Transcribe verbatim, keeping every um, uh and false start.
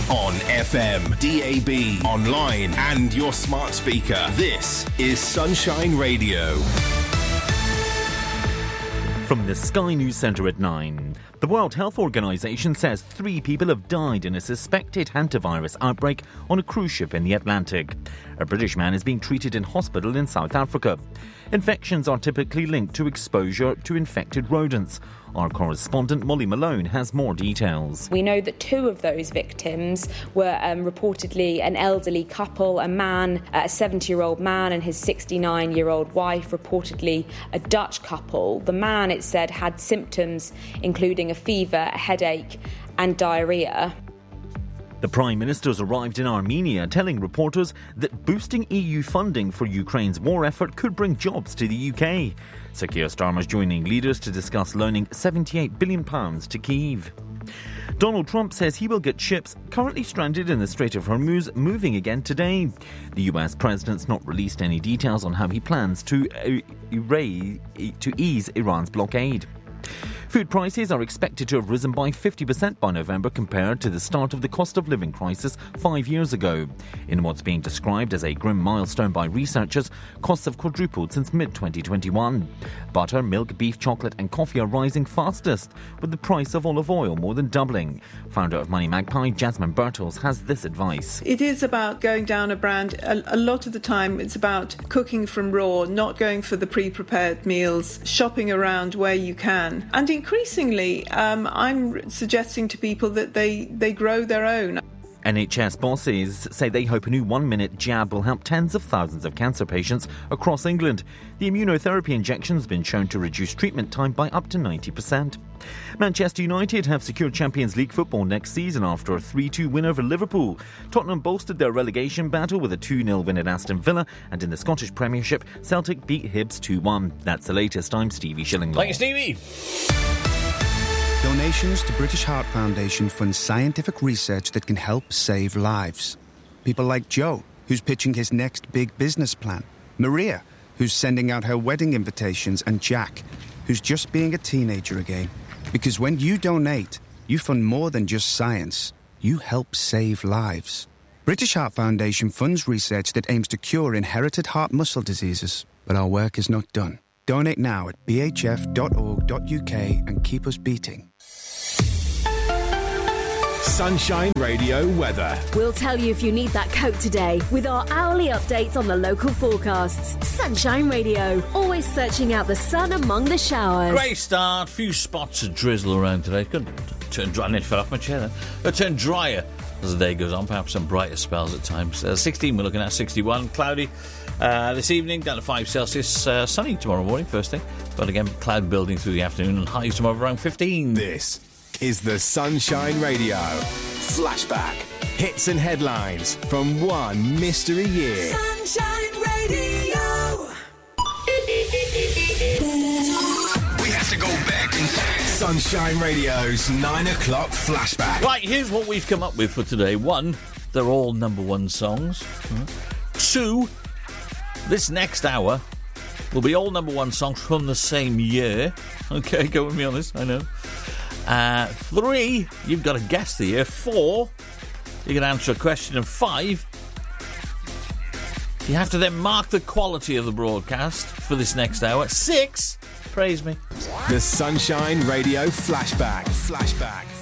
On F M, D A B, online and your smart speaker. This is Sunshine Radio. From the Sky News Centre at nine. The World Health Organization says three people have died in a suspected hantavirus outbreak on a cruise ship in the Atlantic. A British man is being treated in hospital in South Africa. Infections are typically linked to exposure to infected rodents. Our correspondent Molly Malone has more details. We know that two of those victims were um, reportedly an elderly couple, a man, a seventy-year-old man and his sixty-nine-year-old wife, reportedly a Dutch couple. The man, it said, had symptoms including a fever, a headache and diarrhoea. The Prime Minister's arrived in Armenia, telling reporters that boosting E U funding for Ukraine's war effort could bring jobs to the U K. Sir Keir Starmer's joining leaders to discuss loaning seventy-eight billion pounds to Kyiv. Donald Trump says he will get ships currently stranded in the Strait of Hormuz moving again today. The U S president's not released any details on how he plans to, uh, erase, to ease Iran's blockade. Food prices are expected to have risen by fifty percent by November compared to the start of the cost of living crisis five years ago. In what's being described as a grim milestone by researchers, costs have quadrupled since mid twenty twenty-one. Butter, milk, beef, chocolate and coffee are rising fastest, with the price of olive oil more than doubling. Founder of Money Magpie, Jasmine Birtles, has this advice. It is about going down a brand. A, a lot of the time it's about cooking from raw, not going for the pre-prepared meals, shopping around where you can. And increasingly, um, I'm suggesting to people that they, they grow their own. N H S bosses say they hope a new one-minute jab will help tens of thousands of cancer patients across England. The immunotherapy injection has been shown to reduce treatment time by up to ninety percent. Manchester United have secured Champions League football next season after a three two win over Liverpool. Tottenham bolstered their relegation battle with a two nil win at Aston Villa, and in the Scottish Premiership, Celtic beat Hibs two one. That's the latest. I'm Stevie Shillinglaw. Thank you, Stevie. Donations to British Heart Foundation fund scientific research that can help save lives. People like Joe, who's pitching his next big business plan. Maria, who's sending out her wedding invitations. And Jack, who's just being a teenager again. Because when you donate, you fund more than just science. You help save lives. British Heart Foundation funds research that aims to cure inherited heart muscle diseases. But our work is not done. Donate now at b h f dot org dot u k and keep us beating. Sunshine Radio weather. We'll tell you if you need that coat today with our hourly updates on the local forecasts. Sunshine Radio, always searching out the sun among the showers. Great start. Few spots of drizzle around today. Good. Turn dry. I nearly fell off my chair then. But turn drier as the day goes on. Perhaps some brighter spells at times. Uh, sixteen, we're looking at sixty-one. Cloudy uh, this evening, down to five Celsius. Uh, sunny tomorrow morning, first thing. But again, cloud building through the afternoon and highs tomorrow around fifteen. This is the Sunshine Radio Flashback. Hits and headlines from one mystery year. Sunshine Radio. We have to go back in time. Sunshine Radio's nine o'clock flashback. Right, here's what we've come up with for today. One, they're all number one songs. Two, this next hour will be all number one songs from the same year. Okay, go with me on this, I know. Uh, three, you've got to guess the year. Four, you can answer a question. And five, you have to then mark the quality of the broadcast for this next hour. Six, praise me. The Sunshine Radio Flashback. Flashback.